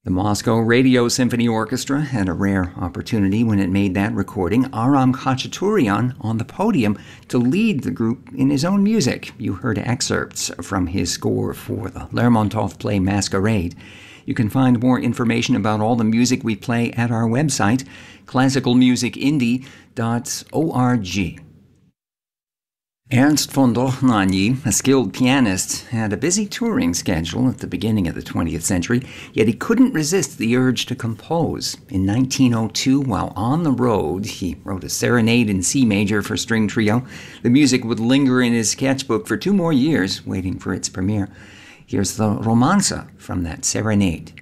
The Moscow Radio Symphony Orchestra had a rare opportunity when it made that recording. Aram Khachaturian on the podium to lead the group in his own music. You heard excerpts from his score for the Lermontov play Masquerade. You can find more information about all the music we play at our website, classicalmusicindie.org. Ernst von Dochnanyi, a skilled pianist, had a busy touring schedule at the beginning of the 20th century, yet he couldn't resist the urge to compose. In 1902, while on the road, he wrote a serenade in C major for string trio. The music would linger in his sketchbook for 2 more years, waiting for its premiere. Here's the romanza from that serenade.